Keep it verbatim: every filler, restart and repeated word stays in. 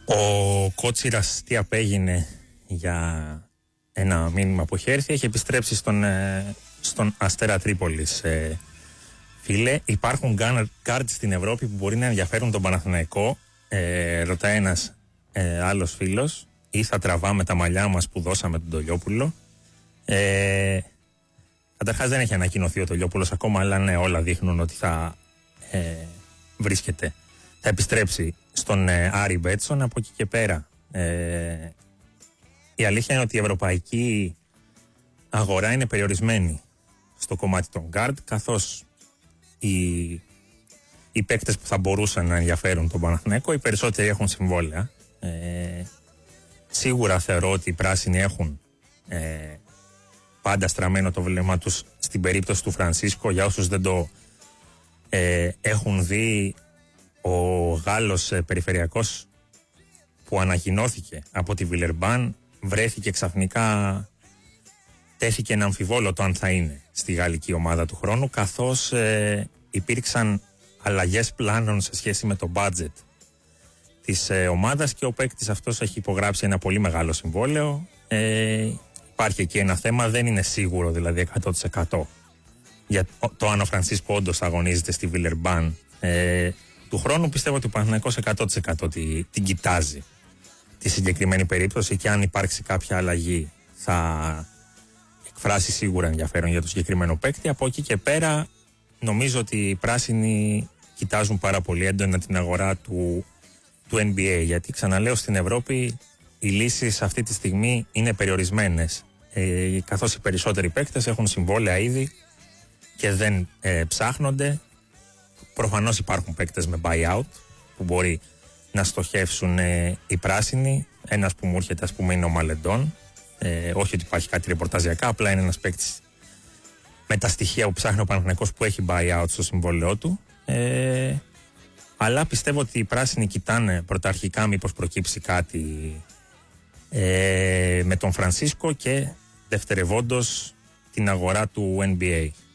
Ο Κότσιρας τι απέγινε για ένα μήνυμα που έχει έρθει, έχει επιστρέψει στον, στον Αστέρα Τρίπολης. Ε, φίλε, υπάρχουν guards στην Ευρώπη που μπορεί να ενδιαφέρουν τον Παναθηναϊκό, ε, ρωτάει ένας ε, άλλος φίλος, ή θα τραβάμε τα μαλλιά μας που δώσαμε τον Τολιόπουλο. Ε, Καταρχάς δεν έχει ανακοινωθεί ο Τολιόπουλος ακόμα, αλλά ναι, όλα δείχνουν ότι θα ε, βρίσκεται, θα επιστρέψει στον ε, Άρη Μπέτσον. Από εκεί και πέρα ε, η αλήθεια είναι ότι η ευρωπαϊκή αγορά είναι περιορισμένη στο κομμάτι των guard, καθώς οι, οι παίκτες που θα μπορούσαν να ενδιαφέρουν τον Παναθηναϊκό, οι περισσότεροι έχουν συμβόλαια. Ε, σίγουρα θεωρώ ότι οι πράσινοι έχουν ε, πάντα στραμμένο το βλέμμα τους στην περίπτωση του Φρανσίσκο. Για όσους δεν το ε, έχουν δει, ο Γάλλος ε, περιφερειακός που ανακοινώθηκε από τη Βιλερμπάν βρέθηκε ξαφνικά, τέθηκε ένα αμφιβόλο το αν θα είναι στη γαλλική ομάδα του χρόνου, καθώς ε, υπήρξαν αλλαγές πλάνων σε σχέση με το budget της ε, ομάδας και ο παίκτης αυτός έχει υπογράψει ένα πολύ μεγάλο συμβόλαιο. Ε, υπάρχει εκεί ένα θέμα, δεν είναι σίγουρο δηλαδή εκατό τοις εκατό για το αν ο Φρανσίσκο όντως θα αγωνίζεται στη Βιλερμπάν ε, του χρόνου. Πιστεύω ότι ο Παναθηναϊκός εκατό τοις εκατό την, την κοιτάζει τη συγκεκριμένη περίπτωση και αν υπάρξει κάποια αλλαγή θα εκφράσει σίγουρα ενδιαφέρον για το συγκεκριμένο παίκτη. Από εκεί και πέρα νομίζω ότι οι πράσινοι κοιτάζουν πάρα πολύ έντονα την αγορά του, του N B A, γιατί ξαναλέω, στην Ευρώπη οι λύσεις αυτή τη στιγμή είναι περιορισμένες, ε, καθώς οι περισσότεροι παίκτες έχουν συμβόλαια ήδη και δεν ε, ψάχνονται. Προφανώς υπάρχουν παίκτες με buyout που μπορεί να στοχεύσουν ε, οι πράσινοι. Ένας που μου έρχεται, ας πούμε, είναι ο Μαλεντών. Ε, όχι ότι υπάρχει κάτι ρεπορταζιακά, απλά είναι ένας παίκτης με τα στοιχεία που ψάχνει ο Παναθηναϊκός που έχει buyout στο συμβόλαιό του. Ε, αλλά πιστεύω ότι οι πράσινοι κοιτάνε πρωταρχικά μήπως προκύψει κάτι ε, με τον Φρανσίσκο και δευτερευόντως την αγορά του N B A.